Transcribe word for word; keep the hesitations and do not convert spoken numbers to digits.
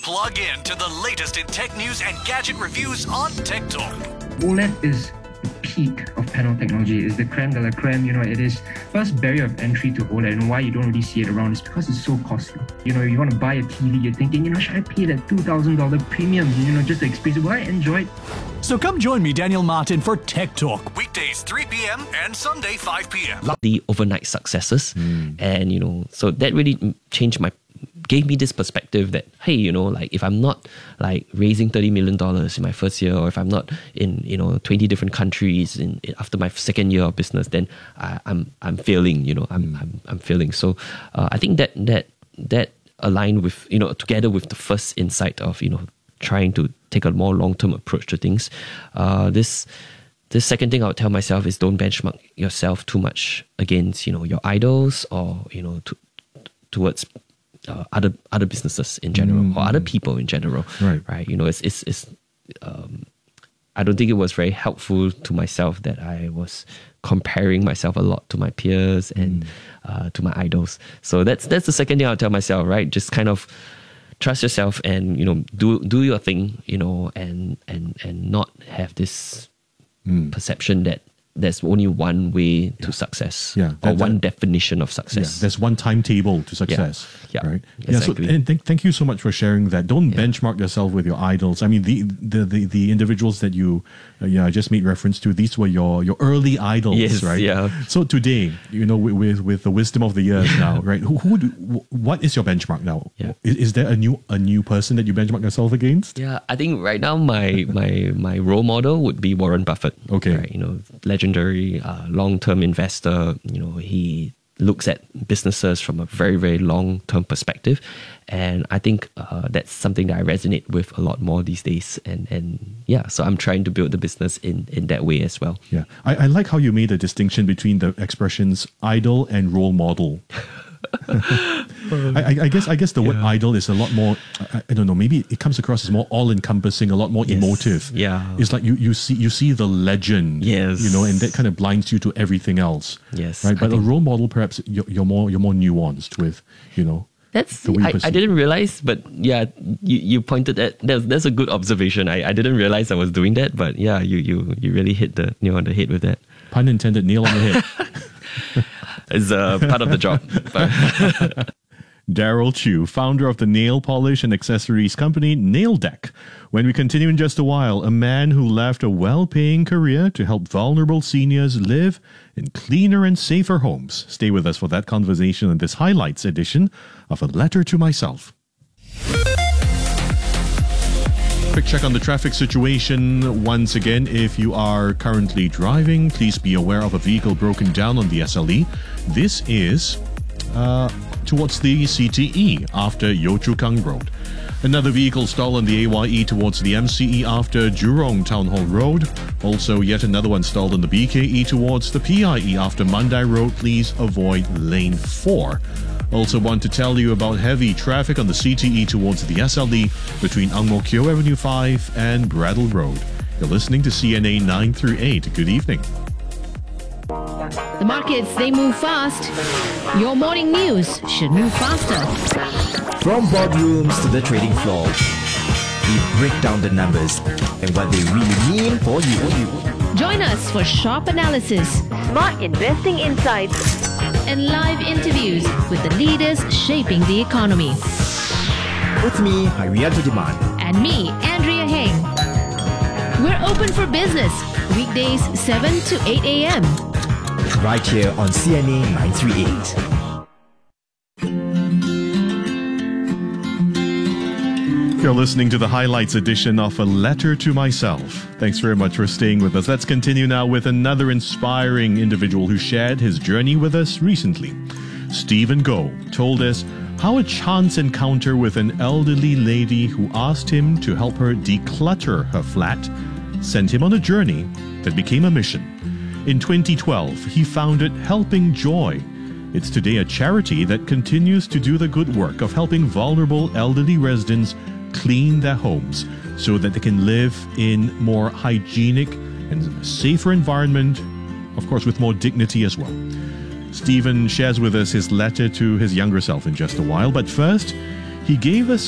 Plug in to the latest in tech news and gadget reviews on Tech Talk. OLED is the peak of panel technology. It's the creme de la creme. You know, it is first barrier of entry to OLED, and why you don't really see it around is because it's so costly. You know, you want to buy a T V, you're thinking, you know, should I pay that two thousand dollars premium, you know, just to experience it? Will I enjoy it? So come join me, Daniel Martin, for Tech Talk, weekdays three p.m. and Sunday five p.m. The overnight successes, mm. and you know, so that really changed my, gave me this perspective that, hey, you know, like if I'm not like raising thirty million dollars in my first year, or if I'm not in, you know, twenty different countries in after my second year of business, then I, I'm I'm failing. You know, I'm mm. I'm I'm failing. So uh, I think that that that aligned with, you know, together with the first insight of, you know, trying to take a more long-term approach to things. Uh, this this second thing I would tell myself is don't benchmark yourself too much against, you know, your idols, or, you know, to, towards uh, other other businesses in general, mm. or other people in general. Right. Right. You know, it's it's it's. Um, I don't think it was very helpful to myself that I was comparing myself a lot to my peers and mm. uh, to my idols. So that's that's the second thing I'll tell myself. Right. Just kind of trust yourself, and, you know, do do your thing, you know, and and and not have this mm. perception that there's only one way to yeah. success, yeah, that, or one that, definition of success. Yeah, there's one timetable to success. Yeah, yeah, right. Exactly. Yeah. So, and th- thank you so much for sharing that. Don't yeah. benchmark yourself with your idols. I mean, the the the, the individuals that you, uh, yeah, I just made reference to. These were your your early idols, yes, right? Yeah. So today, you know, with with, with the wisdom of the years now, right? Who, who do, what is your benchmark now? Yeah. Is, is there a new a new person that you benchmark yourself against? Yeah, I think right now my my my role model would be Warren Buffett. Okay. Right? You know, legendary uh, long-term investor. You know, he looks at businesses from a very, very long-term perspective. And I think uh, that's something that I resonate with a lot more these days. And and yeah, so I'm trying to build the business in, in that way as well. Yeah, I, I like how you made a distinction between the expressions idol and role model. I, I guess I guess the yeah. word idol is a lot more, I, I don't know, maybe it comes across as more all-encompassing, a lot more yes. emotive. Yeah. It's like you, you see you see the legend. Yes. You know, and that kind of blinds you to everything else. Yes. Right. But a role model, perhaps you're, you're more you're more nuanced with, you know. That's the way I, I didn't realize, but yeah, you, you pointed at that's that's a good observation. I, I didn't realize I was doing that, but yeah, you you you really hit the nail on the head with that. Pun intended, nail on the head. It's uh, part of the job. Daryl Chew, founder of the nail polish and accessories company Nail Deck. When we continue in just a while, a man who left a well-paying career to help vulnerable seniors live in cleaner and safer homes. Stay with us for that conversation in this highlights edition of A Letter to Myself. Quick check on the traffic situation. Once again, if you are currently driving, please be aware of a vehicle broken down on the S L E. This is uh, towards the C T E after Yio Chu Kang Road. Another vehicle stalled on the A Y E towards the M C E after Jurong Town Hall Road. Also, yet another one stalled on the B K E towards the P I E after Mandai Road. Please avoid lane four. Also want to tell you about heavy traffic on the C T E towards the S L E between Ang Mo Kio Avenue five and Bradle Road. You're listening to C N A nine through eight. Good evening. The markets, they move fast. Your morning news should move faster. From boardrooms to the trading floor, we break down the numbers and what they really mean for you. Join us for sharp analysis, smart investing insights, and live interviews with the leaders shaping the economy. With me, Harianto Demand. And me, Andrea Heng. We're open for business, weekdays seven to eight a.m. Right here on C N A nine three eight. You're listening to the highlights edition of A Letter to Myself. Thanks very much for staying with us. Let's continue now with another inspiring individual who shared his journey with us recently. Stephen Goh told us how a chance encounter with an elderly lady who asked him to help her declutter her flat sent him on a journey that became a mission. In twenty twelve, he founded Helping Joy. It's today a charity that continues to do the good work of helping vulnerable elderly residents clean their homes so that they can live in more hygienic and safer environment, of course with more dignity as well. Stephen shares with us his letter to his younger self in just a while, but first, he gave us